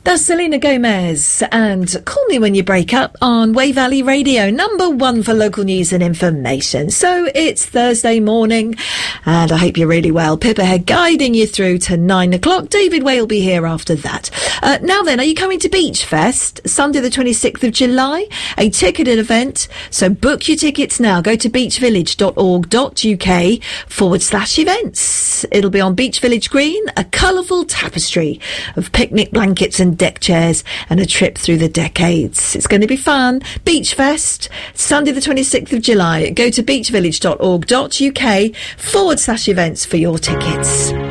That's Selena Gomez and Call Me When You Break Up on Way Valley Radio, number one for local news and information. So it's Thursday morning and I hope you're really well. Pippa here guiding you through to 9 o'clock. David Way will be here after that. Now then, are you coming to Beach Fest? Sunday the 26th of July, a ticketed event. So book your tickets now. Go to beachvillage.org.uk/events. It'll be on Beach Village Green, a colourful tapestry of picnic blankets and deck chairs and a trip through the decades. It's going to be fun. Beach Fest, Sunday the 26th of July. Go to beachvillage.org.uk/events for your tickets.